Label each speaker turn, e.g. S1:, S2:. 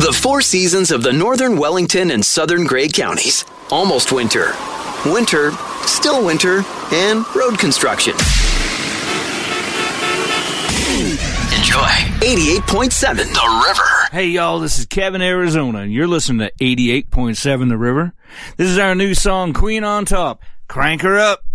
S1: The four seasons of the northern Wellington and southern Grey counties. Almost winter. Winter, still winter, and road construction. Enjoy 88.7 The River.
S2: Hey, y'all, this is Kevin, Arizona, and you're listening to 88.7 The River. This is our new song, Queen on Top. Crank her up.